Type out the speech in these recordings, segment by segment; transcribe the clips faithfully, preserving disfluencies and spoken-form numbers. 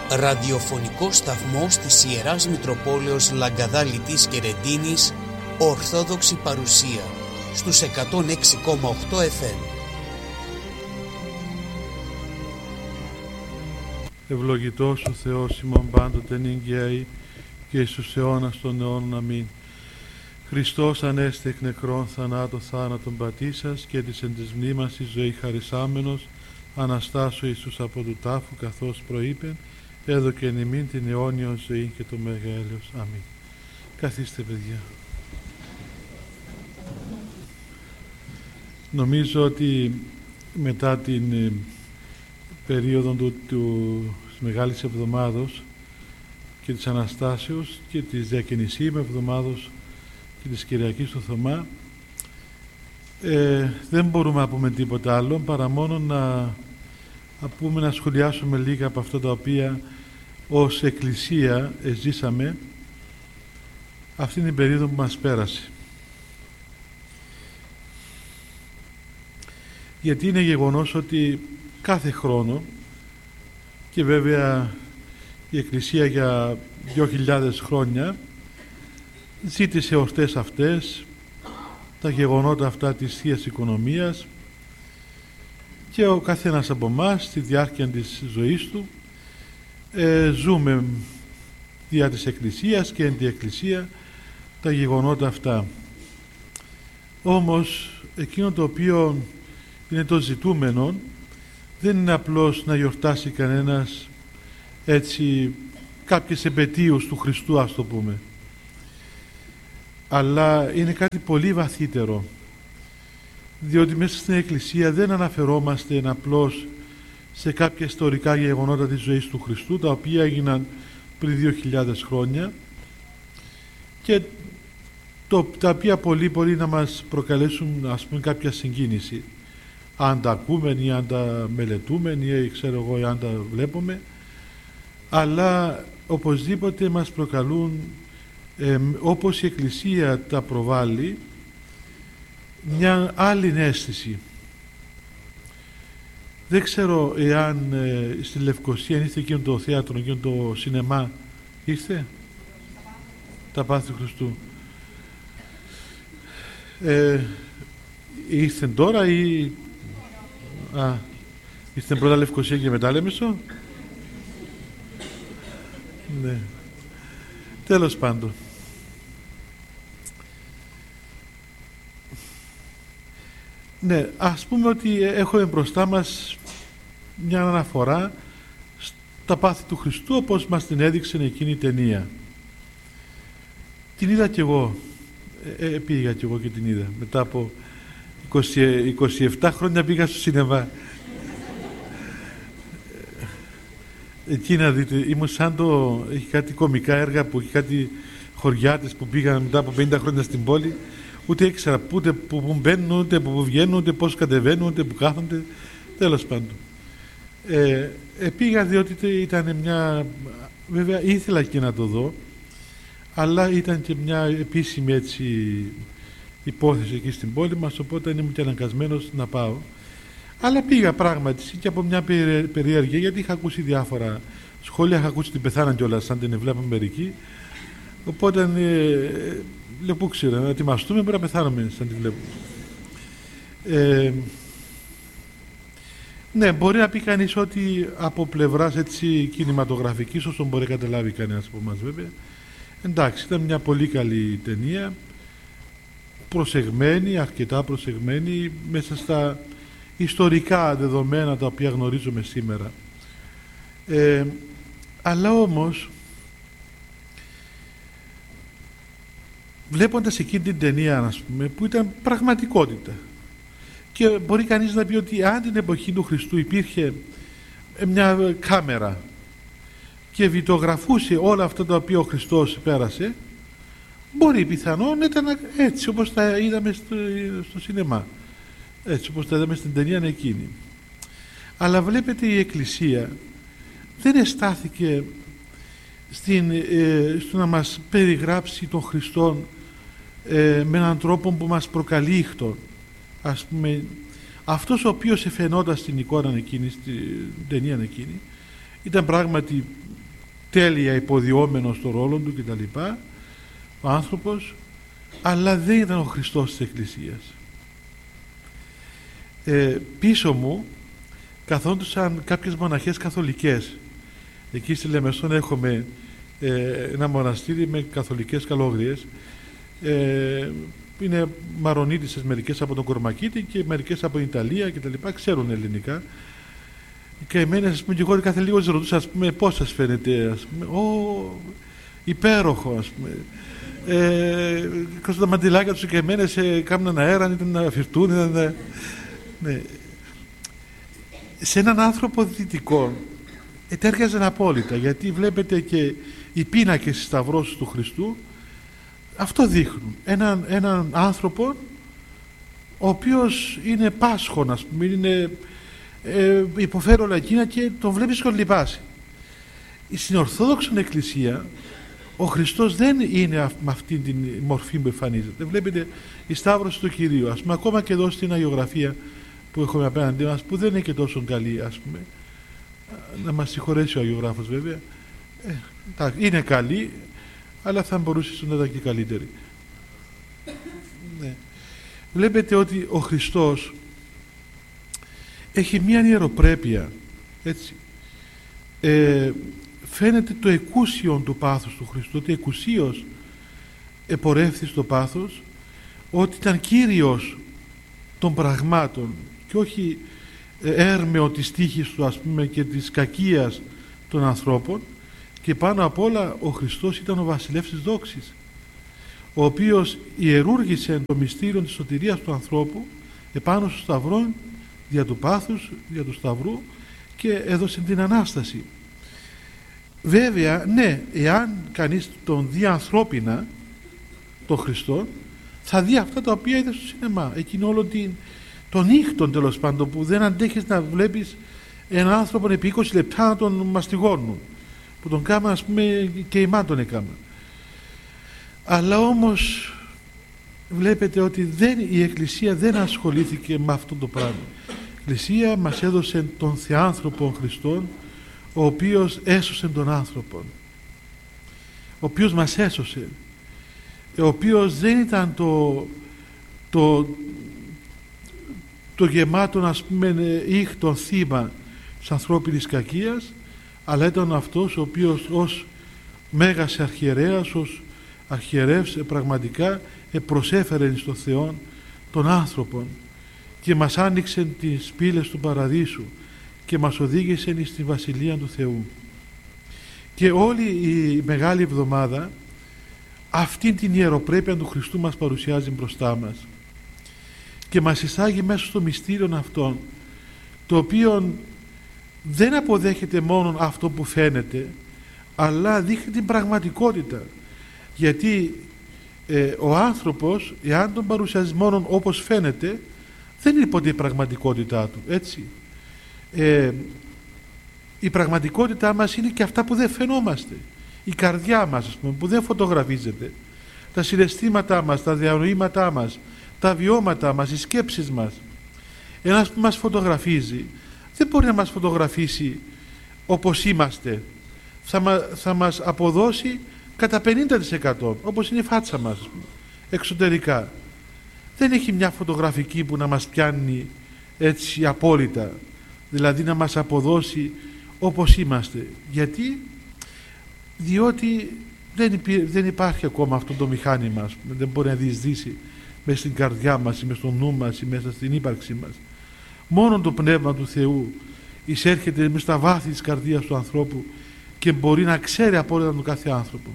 ραδιοφωνικό σταθμός της Ιεράς Μητροπόλεως Λαγκαδάλητης και Ρεντίνης, Ορθόδοξη παρουσία, στους εκατόν έξι κόμμα οκτώ εφ εμ. Ευλογητός ο Θεός ημών πάντοτε νυγκαί και εις τους αιώνας των αιώνων. Αμήν. Χριστός ανέστη εκ νεκρών θανάτων θάνατον πατήσας και της εν της μνήμας η ζωή χαρισάμενος Αναστάσου Ιησούς από του τάφου, καθώς προείπεν, έδωκεν ημίν την αιώνιο ζωή και το μέγα έλεος. Αμήν. Καθίστε, παιδιά. Νομίζω ότι μετά την ε, περίοδο του, του, της Μεγάλης Εβδομάδος και της Αναστάσεως και της Διακαινησίμ Εβδομάδος και της Κυριακής του Θωμά, ε, δεν μπορούμε να πούμε τίποτα άλλο παρά μόνο να, να πούμε, να σχολιάσουμε λίγα από αυτά τα οποία ως Εκκλησία ζήσαμε αυτήν την περίοδο που μας πέρασε. Γιατί είναι γεγονός ότι κάθε χρόνο, και βέβαια η Εκκλησία για δύο χιλιάδες χρόνια ζήτησε ορτές αυτές, τα γεγονότα αυτά της Θείας Οικονομίας, και ο καθένας από εμάς στη διάρκεια της ζωής του ε, ζούμε δια της Εκκλησίας και εν τη Εκκλησία τα γεγονότα αυτά. Όμως εκείνο το οποίο είναι το ζητούμενο δεν είναι απλώς να γιορτάσει κανένας έτσι κάποιες επετείους του Χριστού, ας το πούμε, αλλά είναι κάτι πολύ βαθύτερο, διότι μέσα στην Εκκλησία δεν αναφερόμαστε απλώς σε κάποια ιστορικά γεγονότα της ζωής του Χριστού, τα οποία έγιναν πριν δύο χιλιάδες χρόνια και το, τα οποία πολύ πολύ να μας προκαλέσουν, ας πούμε, κάποια συγκίνηση, αν τα ακούμε ή αν τα μελετούμε ή ξέρω εγώ αν τα βλέπουμε, αλλά οπωσδήποτε μας προκαλούν, ε, όπως η Εκκλησία τα προβάλλει, μια άλλη αίσθηση. Δεν ξέρω εάν ε, στη Λευκοσία ήρθε εκείνο το θέατρο, εκείνο το σινεμά, ήρθε τα πάθη του Χριστού. Ε, ήρθε τώρα ή α, ήρθε πρώτα Λευκοσία και μετά Λέμεσο. Ναι. Τέλος πάντων, ναι, ας πούμε ότι έχουμε μπροστά μας μια αναφορά στα πάθη του Χριστού, όπως μας την έδειξε εκείνη η ταινία. Την είδα κι εγώ, ε, ε, πήγα κι εγώ και την είδα μετά από είκοσι, είκοσι επτά χρόνια, πήγα στο σινεμά. Εκεί να δείτε, ήμουν σαν το, έχει κάτι κωμικά έργα που έχει κάτι χωριάτες που πήγαν μετά από πενήντα χρόνια στην πόλη, ούτε ήξερα ούτε που, που μπαίνουν, ούτε που βγαίνουν, ούτε πώς κατεβαίνουν, ούτε που κάθονται, τέλος πάντων. Ε, ε, πήγα διότι ήταν μια, βέβαια ήθελα και να το δω, αλλά ήταν και μια επίσημη έτσι υπόθεση εκεί στην πόλη μας, οπότε ήμουν και αναγκασμένος να πάω. Αλλά πήγα πράγματι και από μια περιέργεια, γιατί είχα ακούσει διάφορα σχόλια, είχα ακούσει την πεθάναν κιόλας, σαν την βλέπαμε μερικοί. Οπότε, ε, λέω, πού ξέρω, να ετοιμαστούμε, μπορεί να πεθάνουμε σαν την βλέπουμε. Ε, ναι, μπορεί να πει κανείς ότι από πλευράς έτσι κινηματογραφικής, όσο μπορεί να καταλάβει κανένας από εμάς βέβαια, εντάξει, ήταν μια πολύ καλή ταινία, προσεγμένη, αρκετά προσεγμένη, μέσα στα ιστορικά δεδομένα τα οποία γνωρίζουμε σήμερα. Ε, αλλά όμως, βλέποντας εκείνη την ταινία, ας πούμε, που ήταν πραγματικότητα, και μπορεί κανείς να πει ότι αν την εποχή του Χριστού υπήρχε μια κάμερα και βιτογραφούσε όλα αυτά τα οποία ο Χριστός πέρασε, μπορεί πιθανόν ήταν έτσι όπως τα είδαμε στο, στο σινεμά, έτσι όπως τα είδαμε στην ταινία εκείνη. Αλλά βλέπετε, η Εκκλησία δεν εστάθηκε στην, ε, στο να μας περιγράψει τον Χριστόν ε, με έναν τρόπο που μας προκαλεί ήχτον. Ας πούμε, αυτός ο οποίος εφαινόταν στην εικόνα εκείνη, στην ταινία εκείνη, ήταν πράγματι τέλεια υποδιόμενος στο ρόλο του κτλ. Ο άνθρωπος, αλλά δεν ήταν ο Χριστός της Εκκλησίας. Ε, πίσω μου καθόντουσαν κάποιες μοναχές καθολικές. Εκεί στη Λεμεσόν έχουμε ε, ένα μοναστήρι με καθολικές καλόγριες. Ε, είναι μαρονίτισσες, μερικές από τον Κορμακίτη και μερικές από την Ιταλία και τα λοιπά, ξέρουν ελληνικά. Και εμένα, ας πούμε, και εγώ κάθε λίγο ρωτούσα, ας πούμε, πώς σας φαίνεται, ας πούμε, «Ω, υπέροχο», ας πούμε. Ε, τα μαντιλάκια τους και εμένα σε κάμναν αέρα, ήταν να φυρτούν, ήταν να... Ναι. Σε έναν άνθρωπο δυτικό ετέριαζαν απόλυτα, γιατί βλέπετε και οι πίνακες στις σταυρώσεις του Χριστού αυτό δείχνουν. Έναν, έναν άνθρωπο ο οποίος είναι πάσχων, ας πούμε, είναι, ε, υποφέρει όλα εκείνα και τον βλέπεις και λυπάσαι. Στην Ορθόδοξη Εκκλησία ο Χριστός δεν είναι με αυτή τη μορφή που εμφανίζεται. Βλέπετε η Σταύρωση του Κυρίου, ας πούμε, ακόμα και εδώ στην Αγιογραφία που έχουμε απέναντι μας, που δεν είναι και τόσο καλή, ας πούμε, να μας συγχωρέσει ο Αγιογράφος βέβαια, ε, είναι καλή, αλλά θα μπορούσε να ήταν και καλύτερη. Ναι. Βλέπετε ότι ο Χριστός έχει μία ιεροπρέπεια, έτσι. Ε, φαίνεται το εκούσιον του πάθους του Χριστού, ότι εκουσίως επορεύθη στο πάθος, ότι ήταν Κύριος των πραγμάτων και όχι έρμεο της τύχης του, ας πούμε, και της κακίας των ανθρώπων. Και πάνω απ' όλα ο Χριστός ήταν ο βασιλεύς της δόξης, ο οποίος ιερούργησε το μυστήριο της σωτηρίας του ανθρώπου επάνω στο σταυρό, δια του πάθους, δια του σταυρού, και έδωσε την Ανάσταση. Βέβαια, ναι, εάν κανείς τον δει ανθρώπινα, τον Χριστό, θα δει αυτά τα οποία είδε στο σινεμά, εκείνο όλο την, τον ήχτον, τέλος πάντων, που δεν αντέχεις να βλέπεις έναν άνθρωπο επί είκοσι λεπτά να τον μαστιγώνουν, που τον κάμα, ας πούμε, και η μάτων έκαμα. Αλλά όμως βλέπετε ότι δεν, η Εκκλησία δεν ασχολήθηκε με αυτό το πράγμα. Η Εκκλησία μας έδωσε τον Θεάνθρωπο Χριστόν, ο οποίος έσωσε τον άνθρωπο, ο οποίος μας έσωσε, ο οποίος δεν ήταν το το, το γεμάτο, ας πούμε, ήχτον θύμα της ανθρώπινης κακίας, αλλά ήταν αυτός ο οποίος ως μέγας αρχιερέας, ως αρχιερεύς, πραγματικά προσέφερε στο Θεό τον άνθρωπον και μας άνοιξε τις πύλες του παραδείσου και μας οδήγησε στη Βασιλεία του Θεού. Και όλη η Μεγάλη Εβδομάδα αυτή την ιεροπρέπεια του Χριστού μας παρουσιάζει μπροστά μας και μας εισάγει μέσα στο μυστήριο αυτόν, το οποίο δεν αποδέχεται μόνο αυτό που φαίνεται, αλλά δείχνει την πραγματικότητα. Γιατί ε, ο άνθρωπος, εάν τον παρουσιάζει μόνο όπως φαίνεται, δεν είναι ποτέ η πραγματικότητά του, έτσι. Ε, η πραγματικότητά μας είναι και αυτά που δεν φαινόμαστε, η καρδιά μας, ας πούμε, που δεν φωτογραφίζεται, τα συναισθήματά μας, τα διανοήματά μας, τα βιώματά μας, οι σκέψεις μας. Ένας που μας φωτογραφίζει δεν μπορεί να μας φωτογραφίσει όπως είμαστε, θα, μα, θα μας αποδώσει κατά πενήντα τοις εκατό όπως είναι η φάτσα μας, ας πούμε, εξωτερικά. Δεν έχει μια φωτογραφική που να μας πιάνει έτσι απόλυτα, δηλαδή να μας αποδώσει όπως είμαστε. Γιατί? Διότι δεν, υπή, δεν υπάρχει ακόμα αυτό το μηχάνημα, ας πούμε, δεν μπορεί να διεισδύσει μέσα στην καρδιά μας ή μέσα στο νου μας ή μέσα στην ύπαρξή μας. Μόνο το Πνεύμα του Θεού εισέρχεται μέσα στα βάθη της καρδίας του ανθρώπου και μπορεί να ξέρει απόλυτα τον κάθε άνθρωπο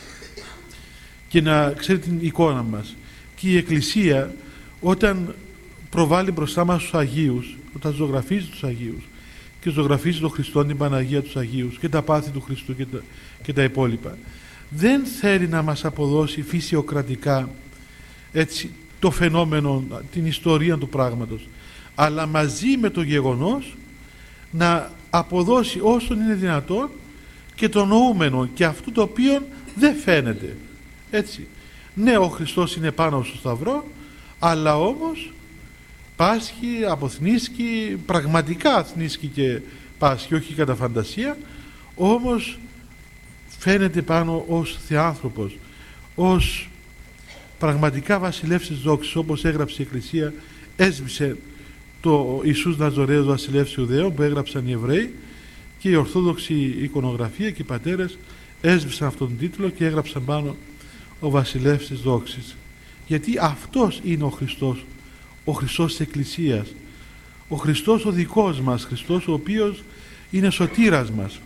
και να ξέρει την εικόνα μας. Και η Εκκλησία, όταν προβάλλει μπροστά μας τους Αγίους, όταν ζωγραφίζει τους Αγίους και ζωγραφίζει τον Χριστό, την Παναγία, τους Αγίους και τα πάθη του Χριστού και τα, και τα υπόλοιπα, δεν θέλει να μας αποδώσει φυσιοκρατικά, έτσι, το φαινόμενο, την ιστορία του πράγματος, αλλά μαζί με το γεγονός να αποδώσει όσο είναι δυνατόν και το νοούμενο και αυτό το οποίο δεν φαίνεται, έτσι. Ναι, ο Χριστός είναι πάνω στο σταυρό, αλλά όμως πάσχει, αποθνίσκει, πραγματικά αθνίσκει και πάσχει, όχι κατά φαντασία, όμως φαίνεται πάνω ως θεάνθρωπος, ως πραγματικά βασιλεύς της δόξης, όπως έγραψε η Εκκλησία, έσβησε το Ιησούς Ναζωραίος βασιλεύς Ιουδαίων που έγραψαν οι Εβραίοι, και η Ορθόδοξη εικονογραφία και οι πατέρες έσβησαν αυτόν τον τίτλο και έγραψαν πάνω ο βασιλεύς της δόξης, γιατί αυτός είναι ο Χριστός, ο Χριστός της Εκκλησίας, ο Χριστός ο δικός μας, Χριστός ο οποίος είναι σωτήρας μας.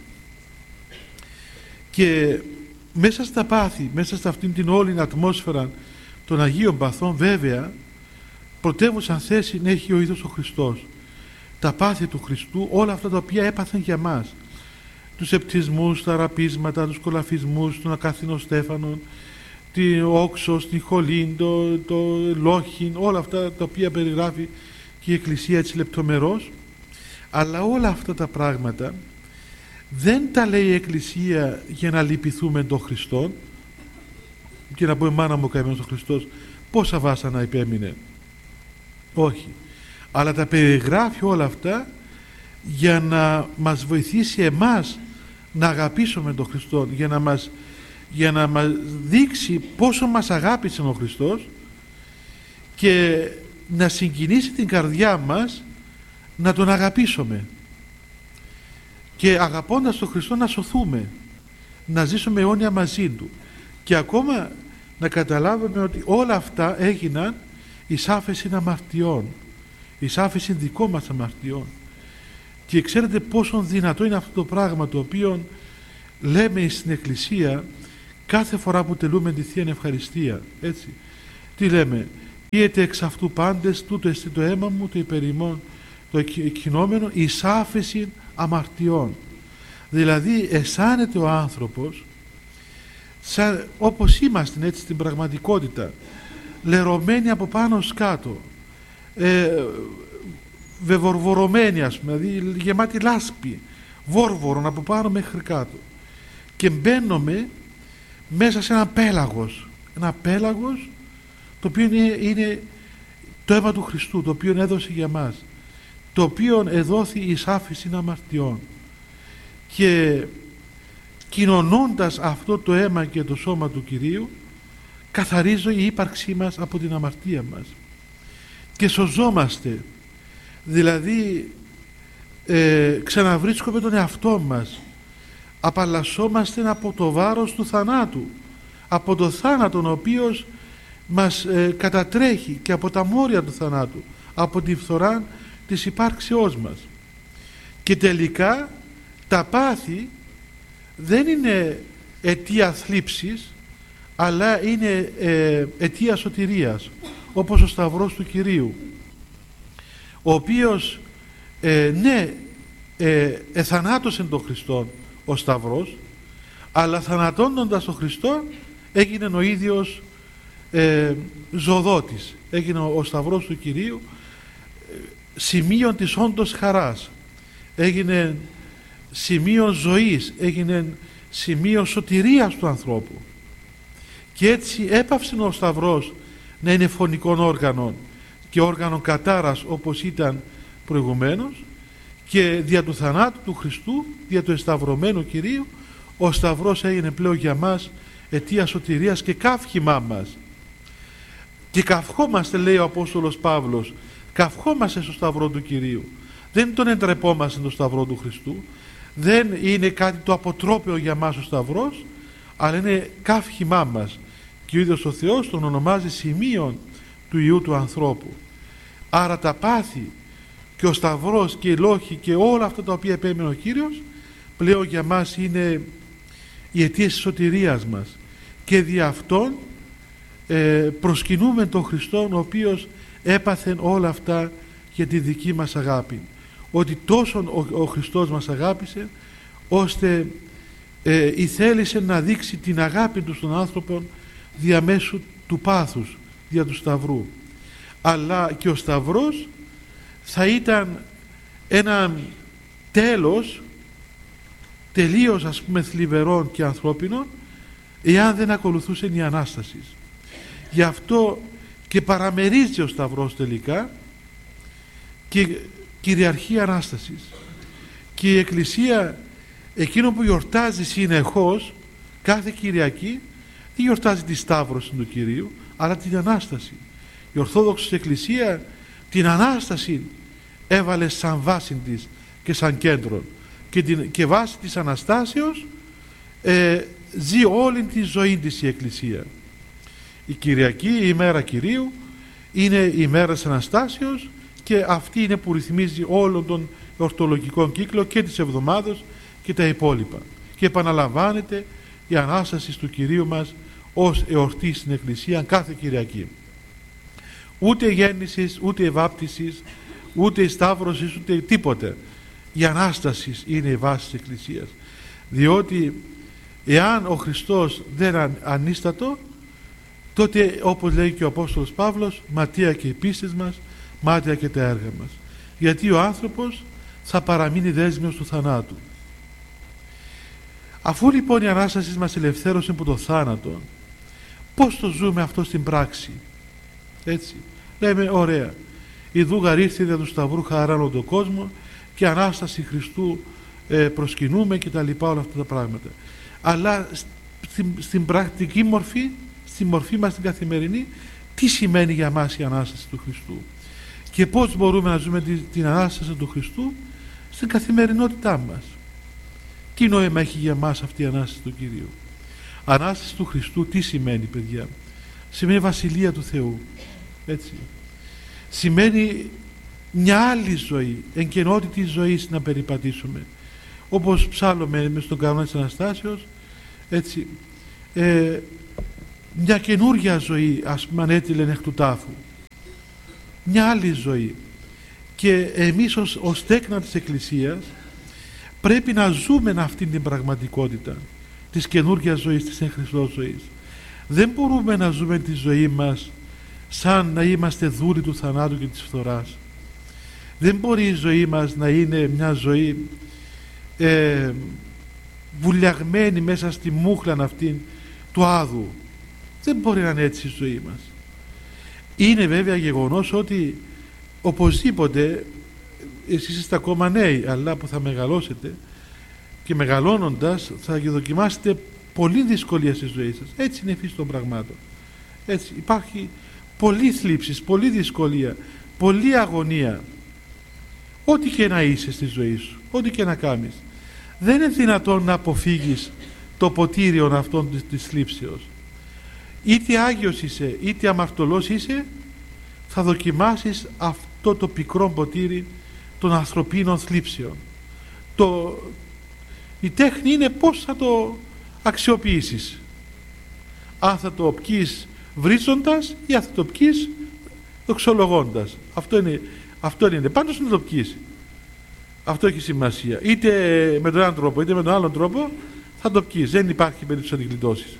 Και μέσα στα πάθη, μέσα σε αυτήν την όλη ατμόσφαιρα των Αγίων Παθών, βέβαια πρωτεύουσαν θέση έχει ο ίδιος ο Χριστός. Τα πάθη του Χριστού, όλα αυτά τα οποία έπαθαν για μας, τους επτισμούς, τα ραπίσματα, τους κολαφισμούς, τον ακάθινο στέφανον, την όξος, την χολήν, το, το λόχιν, όλα αυτά τα οποία περιγράφει και η Εκκλησία έτσι λεπτομερώς. Αλλά όλα αυτά τα πράγματα δεν τα λέει η Εκκλησία για να λυπηθούμε τον Χριστόν και να πούμε μάνα μου καημένος ο Χριστός πόσα βάσανα υπέμεινε. Όχι. Αλλά τα περιγράφει όλα αυτά για να μας βοηθήσει εμάς να αγαπήσουμε τον Χριστό, για να μας, για να μας δείξει πόσο μας αγάπησε ο Χριστός και να συγκινήσει την καρδιά μας να τον αγαπήσουμε, και αγαπώντας τον Χριστό να σωθούμε, να ζήσουμε αιώνια μαζί Του, και ακόμα να καταλάβουμε ότι όλα αυτά έγιναν εις άφεση αμαρτιών, εις άφεση δικών μας αμαρτιών. Και ξέρετε πόσο δυνατό είναι αυτό το πράγμα, το οποίο λέμε στην Εκκλησία κάθε φορά που τελούμε τη Θεία Ευχαριστία. Έτσι, τι λέμε? Πίετε εξ αυτού πάντες, τούτο εστί το αίμα μου, το υπερημών, το εκκοινόμενο εις άφεση αμαρτιών. Δηλαδή αισθάνεται ο άνθρωπος σαν, όπως είμαστε έτσι στην πραγματικότητα, λερωμένοι από πάνω ως κάτω, ε, βεβορβορωμένοι, ας πούμε, δηλαδή γεμάτη λάσπη, βόρβορον από πάνω μέχρι κάτω, και μπαίνουμε μέσα σε ένα πέλαγος, ένα πέλαγος το οποίο είναι, είναι το αίμα του Χριστού, το οποίο έδωσε για μας, το οποίο εδόθη εις άφεση αμαρτιών, και κοινωνώντας αυτό το αίμα και το σώμα του Κυρίου καθαρίζει η ύπαρξή μας από την αμαρτία μας και σωζόμαστε. Δηλαδή ε, ξαναβρίσκουμε τον εαυτό μας, απαλλασσόμαστε από το βάρος του θανάτου, από το θάνατο ο οποίος μας ε, κατατρέχει, και από τα μόρια του θανάτου, από τη φθορά της υπάρξεώς μας. Και τελικά τα πάθη δεν είναι αιτία θλίψης, αλλά είναι ε, αιτία σωτηρίας, όπως ο Σταυρός του Κυρίου, ο οποίος ε, ναι ε, εθανάτωσε τον Χριστό ο Σταυρός, αλλά θανατώνοντας τον Χριστό έγινε ο ίδιος ε, ζωδότης, έγινε ο, ο Σταυρός του Κυρίου ε, σημείον της όντως χαράς, έγινε σημείο ζωής, έγινε σημείο σωτηρίας του ανθρώπου. Και έτσι έπαυσε ο Σταυρός να είναι φωνικών όργανων και όργανων κατάρας όπως ήταν προηγουμένως, και δια του θανάτου του Χριστού, δια του εσταυρωμένου Κυρίου, ο Σταυρός έγινε πλέον για μας αιτία σωτηρίας και καύχημά μας. Και καυχόμαστε, λέει ο Απόστολος Παύλος, καυχόμαστε στο Σταυρό του Κυρίου. Δεν τον εντρεπόμαστε στο Σταυρό του Χριστού, δεν είναι κάτι το αποτρόπαιο για μας ο Σταυρός, αλλά είναι καύχημά μας, και ο ίδιος ο Θεός τον ονομάζει σημείον του Υιού του ανθρώπου. Άρα τα πάθη και ο Σταυρός και οι λόχοι και όλα αυτά τα οποία επέμεινε ο Κύριος πλέον για μας είναι η αιτία της σωτηρίας μας, και δι' αυτόν ε, προσκυνούμε τον Χριστόν, ο οποίος έπαθεν όλα αυτά για τη δική μας αγάπη, ότι τόσο ο, ο Χριστός μας αγάπησε ώστε ε, η θέλησε να δείξει την αγάπη του στον άνθρωπο διαμέσου του πάθους, δια του Σταυρού. Αλλά και ο Σταυρός θα ήταν ένα τέλος τελείως, ας πούμε, θλιβερών και ανθρώπινων, εάν δεν ακολουθούσε η Ανάσταση. Γι' αυτό και παραμερίζει ο Σταυρός τελικά και κυριαρχεί η Ανάσταση. Και η Εκκλησία εκείνο που γιορτάζει συνεχώς Κάθε Κυριακή δεν γιορτάζει τη Σταύρωση του Κυρίου, αλλά την Ανάσταση. Η Ορθόδοξη Εκκλησία την Ανάσταση έβαλε σαν βάση της και σαν κέντρο, και, την, και βάση της Αναστάσεως ε, ζει όλη τη ζωή της η Εκκλησία. Η Κυριακή, η ημέρα Κυρίου, είναι η ημέρα της Αναστάσεως, και αυτή είναι που ρυθμίζει όλον τον ορθολογικό κύκλο και της εβδομάδος και τα υπόλοιπα, και επαναλαμβάνεται η Ανάσταση του Κυρίου μας ως εορτή στην Εκκλησία κάθε Κυριακή. Ούτε γέννησης, ούτε ευάπτισης, ούτε σταύρωσης, ούτε τίποτε. Η Ανάσταση είναι η βάση της Εκκλησίας, διότι εάν ο Χριστός δεν ανίστατο, τότε, όπως λέει και ο Απόστολος Παύλος, ματία και οι πίστες μας, μάτια και τα έργα μας, γιατί ο άνθρωπος θα παραμείνει δέσμιος του θανάτου. Αφού λοιπόν η Ανάσταση μας ελευθέρωσε από το θάνατο, πώς το ζούμε αυτό στην πράξη? Έτσι λέμε, ωραία, ιδού γαρίστηκε δια του Σταυρού χαράνον τον κόσμο, και Ανάσταση Χριστού ε, προσκυνούμε και τα λοιπά, όλα αυτά τα πράγματα. Αλλά στην, στην πρακτική μορφή, στη μορφή μας την καθημερινή, τι σημαίνει για μας η Ανάσταση του Χριστού, και πώς μπορούμε να ζούμε την, την Ανάσταση του Χριστού στην καθημερινότητά μας? Τι νόημα έχει για μας αυτή η Ανάσταση του Κυρίου? Ανάσταση του Χριστού τι σημαίνει, παιδιά? Σημαίνει Βασιλεία του Θεού, έτσι. Σημαίνει μια άλλη ζωή, εν κενότητη ζωής να περιπατήσουμε, όπως ψάλλουμε μες στον κανόνα της Αναστάσεως, έτσι, ε, μια καινούργια ζωή, ας πούμε, ανέτειλεν εκ του τάφου, μια άλλη ζωή. Και εμείς ως, ως τέκνα της Εκκλησίας πρέπει να ζούμε αυτήν την πραγματικότητα της καινούργιας ζωής, της εν Χριστώ ζωής. Δεν μπορούμε να ζούμε τη ζωή μας σαν να είμαστε δούροι του θανάτου και της φθοράς. Δεν μπορεί η ζωή μας να είναι μια ζωή ε, βουλιαγμένη μέσα στη μούχλα αυτήν του άδου. Δεν μπορεί να είναι έτσι η ζωή μας. Είναι βέβαια γεγονός ότι οπωσδήποτε εσείς είστε ακόμα νέοι, αλλά που θα μεγαλώσετε, και μεγαλώνοντας θα δοκιμάσετε πολλή δυσκολία στη ζωή σας. Έτσι είναι η φύση των πραγμάτων. Έτσι υπάρχει πολλή θλίψης, πολλή δυσκολία, πολλή αγωνία. Ό,τι και να είσαι στη ζωή σου, ό,τι και να κάνεις, δεν είναι δυνατόν να αποφύγεις το ποτήριο αυτών της, της θλίψεως. Είτε Άγιος είσαι, είτε αμαρτωλός είσαι, θα δοκιμάσεις αυτό το πικρό ποτήρι των ανθρωπίνων θλίψεων. Το, η τέχνη είναι πώς θα το αξιοποιήσεις. Αν θα το πιείς βρίζοντας ή αν θα το πιείς δοξολογώντας. Αυτό είναι, αυτό είναι. Πάντως να το πιείς. Αυτό έχει σημασία. Είτε με τον έναν τρόπο είτε με τον άλλον τρόπο θα το πιείς. Δεν υπάρχει περίπτωση να την γλιτώσεις.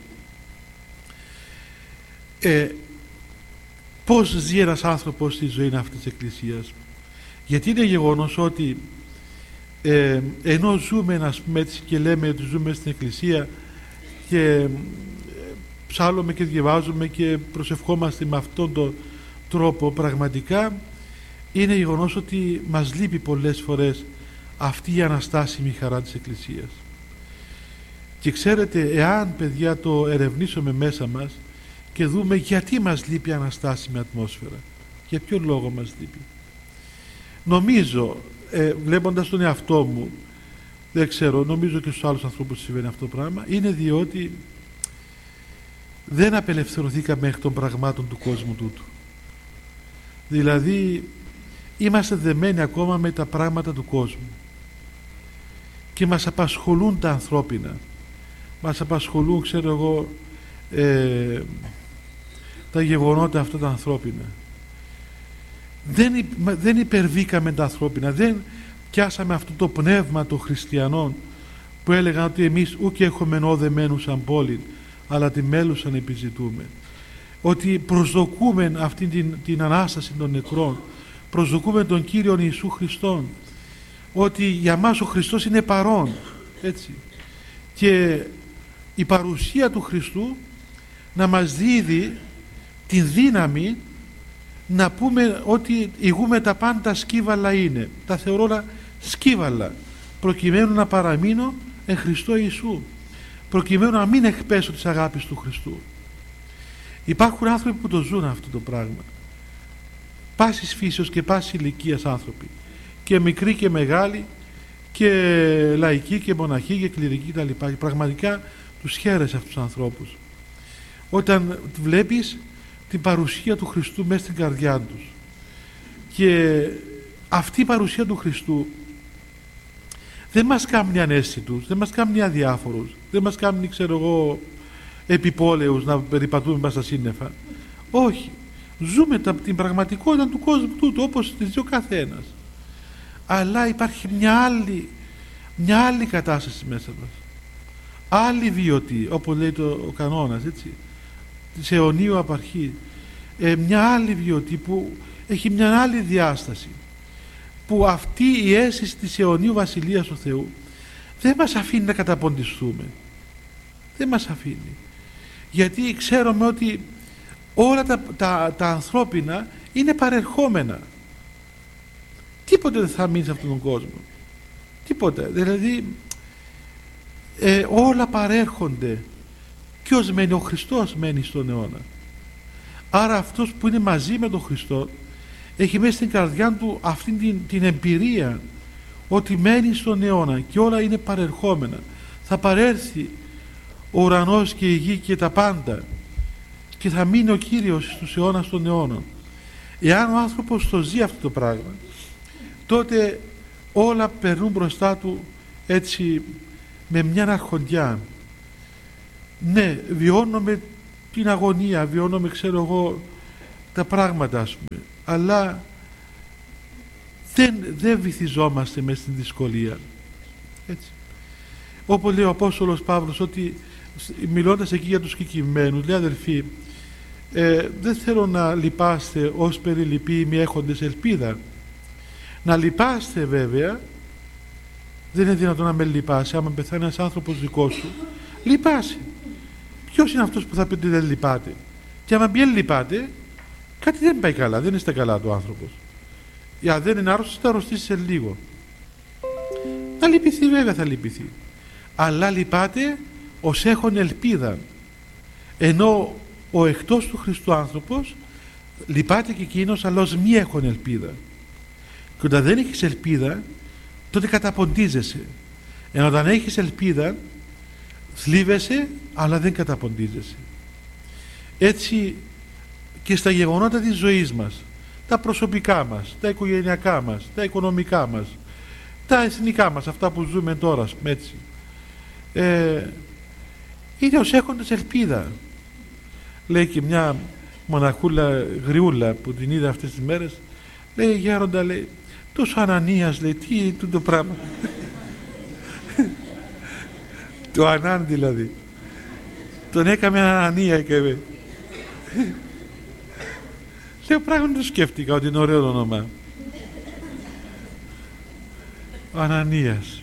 Ε, πώς ζει ένας άνθρωπος στη ζωή αυτής της Εκκλησίας? Γιατί είναι γεγονός ότι ε, ενώ ζούμε, ας πούμε, έτσι, και λέμε ότι ζούμε στην Εκκλησία και ε, ψάλλουμε και διαβάζουμε και προσευχόμαστε με αυτόν τον τρόπο, πραγματικά είναι γεγονός ότι μας λείπει πολλές φορές αυτή η αναστάσιμη χαρά της Εκκλησίας. Και ξέρετε, εάν, παιδιά, το ερευνήσουμε μέσα μας και δούμε γιατί μας λείπει η αναστάσιμη ατμόσφαιρα, για ποιο λόγο μας λείπει, νομίζω, ε, βλέποντας τον εαυτό μου, δεν ξέρω, νομίζω και στους άλλους ανθρώπους συμβαίνει αυτό το πράγμα, είναι διότι δεν απελευθερωθήκαμε εκ των πραγμάτων του κόσμου τούτου. Δηλαδή είμαστε δεμένοι ακόμα με τα πράγματα του κόσμου και μας απασχολούν τα ανθρώπινα, μας απασχολούν, ξέρω εγώ, ε, τα γεγονότα αυτά τα ανθρώπινα. Δεν, δεν υπερβήκαμε τα ανθρώπινα, δεν πιάσαμε αυτό το πνεύμα των χριστιανών που έλεγαν ότι εμείς ούκ έχουμε νόδεμένους σαν πόλη, αλλά τη μέλουσαν επιζητούμε. Ότι προσδοκούμε αυτή την, την Ανάσταση των νεκρών, προσδοκούμε τον Κύριον Ιησού Χριστόν, ότι για μας ο Χριστός είναι παρόν, έτσι. Και η παρουσία του Χριστού να μας δίδει την δύναμη να πούμε ότι ηγούμε τα πάντα σκύβαλα είναι, τα θεωρώ όλα σκύβαλα, προκειμένου να παραμείνω εν Χριστώ Ιησού, προκειμένου να μην εκπέσω της αγάπης του Χριστού. Υπάρχουν άνθρωποι που το ζουν αυτό το πράγμα, πάσης φύσεως και πάσης ηλικίας άνθρωποι, και μικροί και μεγάλοι, και λαϊκοί και μοναχοί και κληρικοί κτλ. Πραγματικά τους χαίρεσαι αυτούς τους ανθρώπους όταν βλέπεις την παρουσία του Χριστού μέσα στην καρδιά τους. Και αυτή η παρουσία του Χριστού δεν μας κάνει ανέστητους, δεν μας κάνει αδιάφορους, δεν μας κάνει, ξέρω εγώ, επιπόλαιους να περιπατούμε μέσα στα σύννεφα. Όχι, ζούμε την πραγματικότητα του κόσμου τούτου όπως τη ζει ο καθένας, αλλά υπάρχει μια άλλη μια άλλη κατάσταση μέσα μας, άλλη βιωτή, όπως λέει το, ο κανόνας, έτσι, της αιωνίου απαρχή, ε, μια άλλη βιωτή που έχει μια άλλη διάσταση, που αυτή η αίσθηση της αιωνίου βασιλείας του Θεού δεν μας αφήνει να καταποντιστούμε, δεν μας αφήνει, γιατί ξέρουμε ότι όλα τα, τα, τα ανθρώπινα είναι παρερχόμενα, τίποτε δεν θα μείνει σε αυτόν τον κόσμο, τίποτε, δηλαδή ε, όλα παρέρχονται. Ποιος μένει? Ο Χριστός μένει στον αιώνα. Άρα αυτός που είναι μαζί με τον Χριστό έχει μέσα στην καρδιά του αυτή την, την εμπειρία ότι μένει στον αιώνα και όλα είναι παρερχόμενα. Θα παρέρθει ο ουρανός και η γη και τα πάντα και θα μείνει ο Κύριος στους αιώνας των αιώνων. Εάν ο άνθρωπος το ζει αυτό το πράγμα, τότε όλα περνούν μπροστά του έτσι με μια αρχοντιά. Ναι, βιώνουμε την αγωνία, βιώνουμε, ξέρω εγώ, τα πράγματα, ας πούμε, αλλά δεν, δεν βυθιζόμαστε μέσα στην δυσκολία, έτσι. Όπως λέει ο Απόστολος Παύλος, ότι μιλώντας εκεί για τους κεκοιμμένους, λέει, αδελφοί, ε, δεν θέλω να λυπάστε ως περιλυποί μη έχοντες ελπίδα. Να λυπάστε βέβαια, δεν είναι δυνατόν να με λυπάσει. Άμα πεθάνει ένας άνθρωπος δικός σου, λυπάσει. Ποιος είναι αυτός που θα πει ότι δεν λυπάτε? Και άμα πει λυπάτε, κάτι δεν πάει καλά, δεν είστε καλά του άνθρωπος. Για δεν είναι άρρωστος, θα αρρωστήσει σε λίγο. Θα λυπηθεί, βέβαια θα λυπηθεί, αλλά λυπάτε ως έχουν ελπίδα. Ενώ ο εκτός του Χριστού άνθρωπος λυπάται και εκείνος, αλλά ως μη έχουν ελπίδα. Και όταν δεν έχεις ελπίδα, τότε καταποντίζεσαι. Ενώ όταν έχεις ελπίδα, θλίβεσαι, αλλά δεν καταποντίζεσαι. Έτσι και στα γεγονότα της ζωής μας, τα προσωπικά μας, τα οικογενειακά μας, τα οικονομικά μας, τα εθνικά μας, αυτά που ζούμε τώρα, έτσι, ε, είναι ως έχοντας ελπίδα. Λέει και μια μοναχούλα γριούλα που την είδα αυτές τις μέρες, λέει, γέροντα, λέει, τόσο Ανανίας, λέει, τι είναι το πράγμα? Το Ανάν δηλαδή, τον έκαμε Ανανία, έκαμε. Λέω, πράγματι το σκέφτηκα ότι είναι ωραίο το όνομα, ο Ανανίας.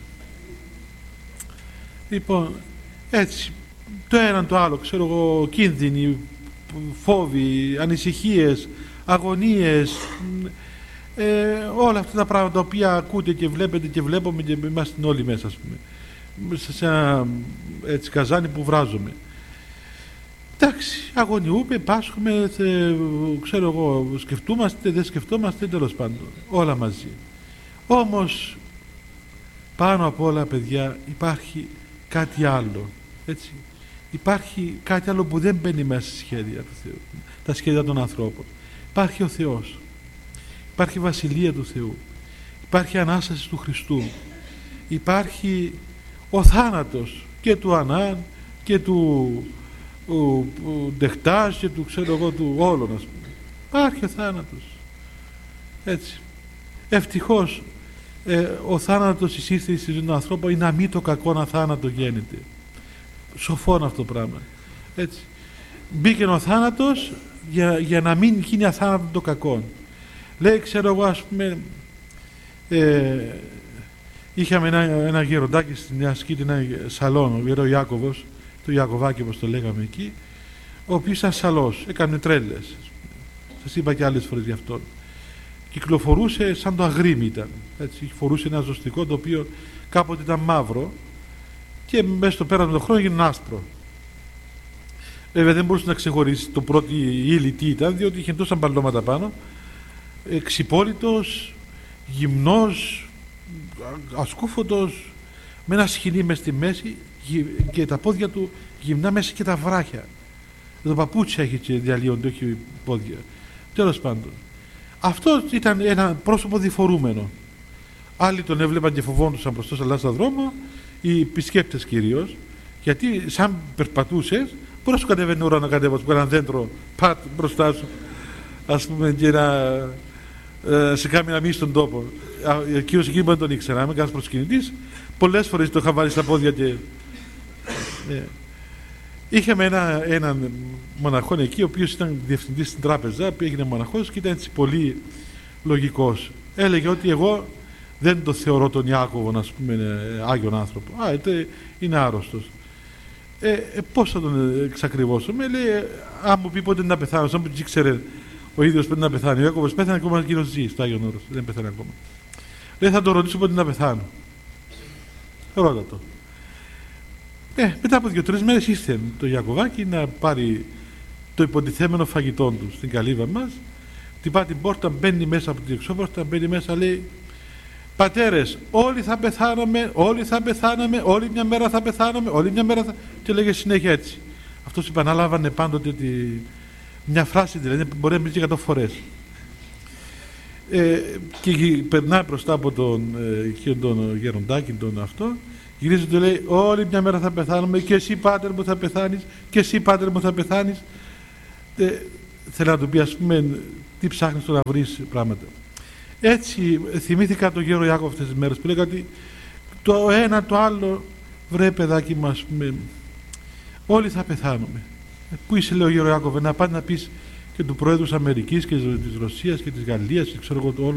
Λοιπόν, έτσι, το έναν το άλλο, ξέρω εγώ, κίνδυνοι, φόβοι, ανησυχίες, αγωνίες, ε, όλα αυτά τα πράγματα τα οποία ακούτε και βλέπετε και βλέπουμε και είμαστε όλοι μέσα, ας πούμε, σε ένα έτσι καζάνι που βράζουμε. Εντάξει, αγωνιούμε, πάσχουμε, θε, ξέρω εγώ, σκεφτούμαστε, δεν σκεφτόμαστε, τέλος πάντων, όλα μαζί. Όμως πάνω απ' όλα, παιδιά, υπάρχει κάτι άλλο, έτσι. Υπάρχει κάτι άλλο που δεν μπαίνει μέσα στη σχέδια του Θεού, τα σχέδια των ανθρώπων. Υπάρχει ο Θεός, υπάρχει η Βασιλεία του Θεού, υπάρχει η Ανάσταση του Χριστού, υπάρχει ο θάνατος και του Ανάν και του Ντεχτάς και του, ξέρω εγώ, του όλων, ας πούμε. Υπάρχει ο θάνατος, έτσι. Ευτυχώς ε, ο θάνατος εισήρθε στη ζωή του ανθρώπου, είναι αμή το κακόν αθάνατο γέννηται. Σοφόν αυτό το πράγμα, έτσι. Μπήκε ο θάνατος για, για να μην γίνει αθάνατο το κακόν. Λέει, ξέρω εγώ, ας πούμε, ε, είχαμε ένα, ένα γεροντάκι στην Νέα Σκήτη, ένα σαλόν, ο γερό Ιάκωβος, το Ιακωβάκι όπως το λέγαμε εκεί, ο οποίος ήταν σαλός, έκανε τρέλες. Σας είπα και άλλες φορές γι' αυτόν. Κυκλοφορούσε σαν το αγρίμι ήταν, έτσι, φορούσε ένα ζωστικό το οποίο κάποτε ήταν μαύρο και μέσα στο πέρασμα των χρόνων έγινε άσπρο. Βέβαια δεν μπορούσε να ξεχωρίσει το πρώτο ύλη τι ήταν, διότι είχε τόσα μπαλώματα πάνω. Ξυπόλυτος, γυμνός, ασκούφωτος, με ένα σκηνή μες στη μέση και τα πόδια του γυμνά μέσα και τα βράχια. Το παπούτσια έχει και διαλύονται, όχι πόδια. Τέλος πάντων. Αυτό ήταν ένα πρόσωπο διφορούμενο. Άλλοι τον έβλεπαν και φοβόντουσαν προς τόσα λάθος δρόμο, οι επισκέπτες κυρίως, γιατί σαν περπατούσες, μπορεί να σου κατεβαίνει ώρα να κατέβασαι από ένα δέντρο, πατ μπροστά σου, ας πούμε, και να ε, σε κάνει να μείνει στον τόπο. Ο κύριος εκεί δεν τον ήξερα, είμαι κανένας προσκυνητής, πολλές φορές το είχα βάλει στα πόδια και. Ε, Είχαμε ένα, έναν μοναχό εκεί, ο οποίος ήταν διευθυντής στην τράπεζα, που έγινε μοναχός και ήταν έτσι πολύ λογικός. Έλεγε ότι εγώ δεν το θεωρώ τον Ιάκωβο, να πούμε, άγιον άνθρωπο. Α, είναι άρρωστος. Ε, ε, πώς θα τον εξακριβώσω? Με λέει, αν μου πει πότε να πεθάνω, σαν που ήξερε ο ίδιος πότε να πεθάνει. Ο Ιάκωβος πέθανε ακόμα, εκείνος ζει στο Άγιον Όρος, δεν πεθάνει ακόμα. Λέει, θα τον ρωτήσω πότε να πεθάνω. Ρώτα το. Ε, μετά από δύο-τρεις μέρες ήρθε το Ιακωβάκι να πάρει το υποτιθέμενο φαγητό του στην καλύβα μας. Τυπά την πόρτα, μπαίνει μέσα από την εξώπορτα, μπαίνει μέσα, λέει, πατέρες, όλοι θα πεθάναμε, όλοι θα πεθάναμε, όλη μια μέρα θα πεθάναμε, όλη μια μέρα θα... Και λέγε συνέχεια έτσι. Αυτός επαναλάβανε πάντοτε τη... μια φράση, δηλαδή μπορεί να μιλήσει εκατό φορές. Ε, και περνάει μπροστά από τον, ε, τον γεροντάκι, τον αυτό, γυρίζει και του λέει, όλη μια μέρα θα πεθάνουμε, και εσύ πάτερ μου θα πεθάνεις, και εσύ πάτερ μου θα πεθάνεις. Ε, θέλω να του πει, ας πούμε, τι ψάχνεις το να βρεις πράγματα. Έτσι θυμήθηκα τον γέρο Ιάκωβο αυτές τις μέρες που λέγα ότι το ένα το άλλο, βρε παιδάκι μου, ας πούμε, όλοι θα πεθάνουμε. Ε, πού είσαι, λέει ο γέρο Ιάκωβο, να πας να πεις και του Προέδρου της Αμερικής και της Ρωσίας και της Γαλλίας και ξέρω εγώ